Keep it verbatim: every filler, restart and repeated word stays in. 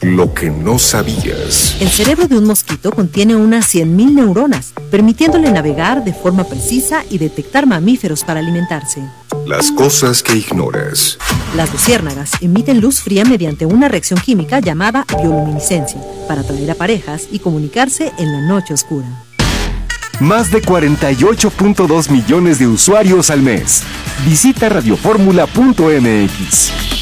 Lo que no sabías. El cerebro de un mosquito contiene unas cien mil neuronas, permitiéndole navegar de forma precisa y detectar mamíferos para alimentarse. Las cosas que ignoras. Las luciérnagas emiten luz fría mediante una reacción química llamada bioluminiscencia, para atraer a parejas y comunicarse en la noche oscura. Más de cuarenta y ocho punto dos millones de usuarios al mes. Visita radioformula punto m x.